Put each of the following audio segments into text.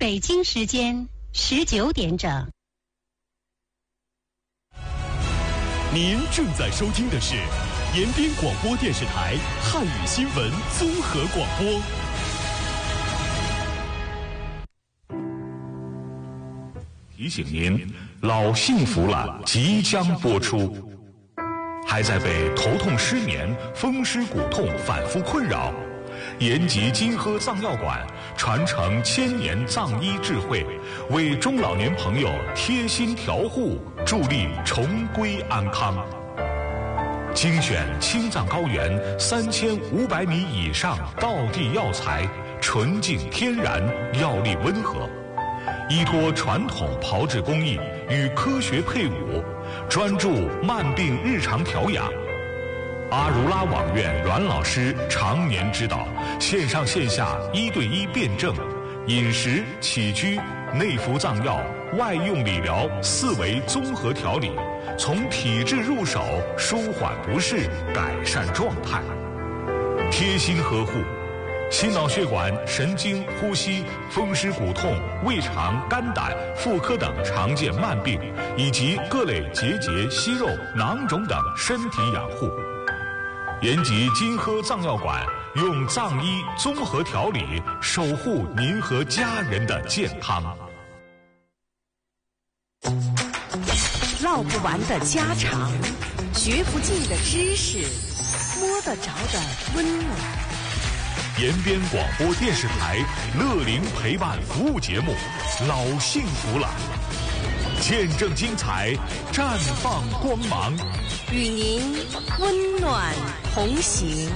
北京时间19点整。 您正在收听的是延边广播电视台汉语新闻综合广播。提醒您，老幸福了即将播出。还在被头痛、失眠、风湿骨痛反复困扰？延吉金诃藏药馆传承1000年藏医智慧，为中老年朋友贴心调护，助力重归安康。精选青藏高原3500米以上道地药材，纯净天然，药力温和，依托传统炮制工艺与科学配伍，专注慢病日常调养。阿如拉网院阮老师常年指导，线上线下1对1辩证，饮食、起居、内服藏药、外用理疗4维综合调理，从体质入手，舒缓不适，改善状态，贴心呵护。心脑血管、神经、呼吸、风湿骨痛、胃肠、肝胆、妇科等常见慢病，以及各类结节、息肉、囊肿等身体养护。延吉金诃藏药馆用藏医综合调理，守护您和家人的健康。 唠不完的家常，学不尽的知识，摸得着的温暖。 延边广播电视台乐龄陪伴服务节目《老幸福了》，见证精彩，绽放光芒， 与您温暖同行。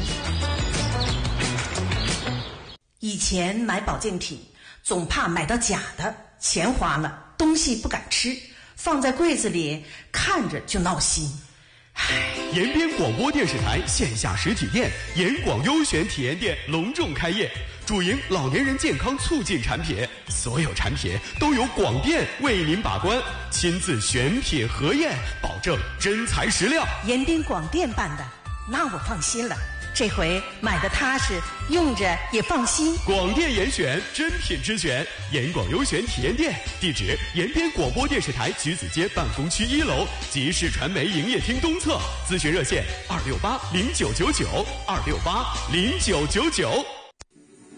以前买保健品总怕买到假的，钱花了，东西不敢吃，放在柜子里看着就闹心。 延边广播电视台线下实体店延广优选体验店隆重开业，主营老年人健康促进产品，所有产品都由广电为您把关，亲自选品核验，保证真材实料。 延边广电办的，那我放心了，这回买的踏实，用着也放心。 广电严选，真品之选，延广优选体验店，地址延边广播电视台橘子街办公区1楼集市传媒营业厅东侧，咨询热线2680999，2680999。